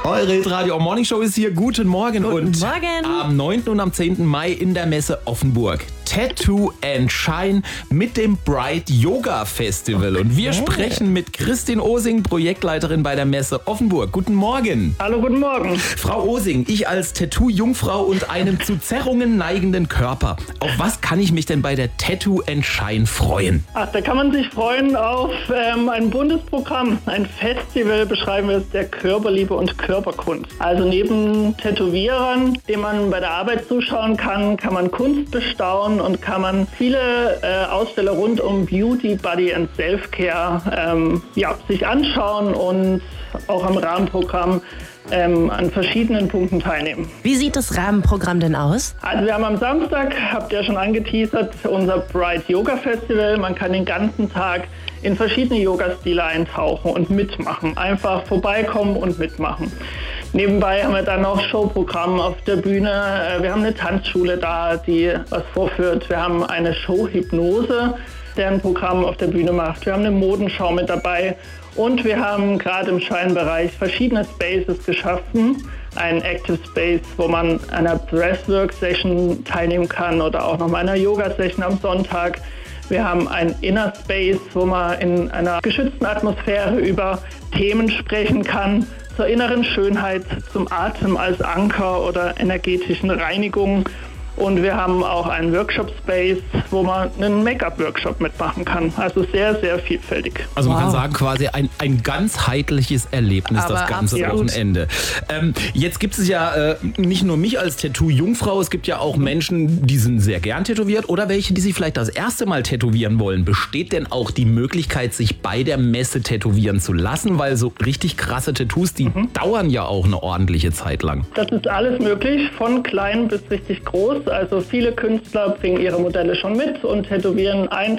Eure Hitradio Morning Show ist hier. Guten Morgen. Guten Morgen. Am 9. und am 10. Mai in der Messe Offenburg. Tattoo and Shine mit dem Bright Yoga Festival. Und wir sprechen mit Christine Osing, Projektleiterin bei der Messe Offenburg. Guten Morgen. Hallo, guten Morgen. Frau Osing, ich als Tattoo-Jungfrau und einem zu Zerrungen neigenden Körper. Auf was kann ich mich denn bei der Tattoo and Shine freuen? Ach, da kann man sich freuen auf ein buntes Programm. Ein Festival, beschreiben wir es, der Körperliebe und Körperkunst. Also neben Tätowierern, denen man bei der Arbeit zuschauen kann, kann man Kunst bestaunen und kann man viele Aussteller rund um Beauty, Body and Self-Care sich anschauen und auch am Rahmenprogramm an verschiedenen Punkten teilnehmen. Wie sieht das Rahmenprogramm denn aus? Also wir haben am Samstag, habt ihr schon angeteasert, unser Bright Yoga Festival. Man kann den ganzen Tag in verschiedene Yoga-Stile eintauchen und mitmachen. Einfach vorbeikommen und mitmachen. Nebenbei haben wir dann noch Showprogramm auf der Bühne. Wir haben eine Tanzschule da, die was vorführt. Wir haben eine Show-Hypnose, der ein Programm auf der Bühne macht. Wir haben eine Modenschau mit dabei. Und wir haben gerade im Shine-Bereich verschiedene Spaces geschaffen. Ein Active Space, wo man einer Breathwork-Session teilnehmen kann oder auch noch mal einer Yoga-Session am Sonntag. Wir haben ein Inner Space, wo man in einer geschützten Atmosphäre über Themen sprechen kann, zur inneren Schönheit, zum Atem als Anker oder energetischen Reinigung. Und wir haben auch einen Workshop-Space, wo man einen Make-up-Workshop mitmachen kann. Also sehr, sehr vielfältig. Also man kann sagen, quasi ein ganzheitliches Erlebnis, Aber das ganze absolut. Wochenende. Jetzt gibt es ja nicht nur mich als Tattoo-Jungfrau, es gibt ja auch Menschen, die sind sehr gern tätowiert oder welche, die sich vielleicht das erste Mal tätowieren wollen. Besteht denn auch die Möglichkeit, sich bei der Messe tätowieren zu lassen? Weil so richtig krasse Tattoos, die dauern ja auch eine ordentliche Zeit lang. Das ist alles möglich, von klein bis richtig groß. Also viele Künstler bringen ihre Modelle schon mit und tätowieren 1,